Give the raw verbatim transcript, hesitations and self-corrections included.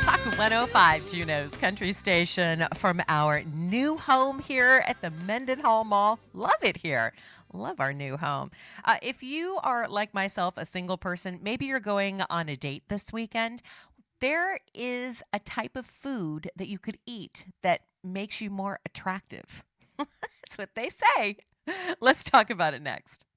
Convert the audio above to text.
Talk one oh five, Juneau's Country Station, from our new home here at the Mendenhall Mall. Love it here. Love our new home. Uh, if you are like myself, a single person, maybe you're going on a date this weekend. There is a type of food that you could eat that makes you more attractive. That's what they say. Let's talk about it next.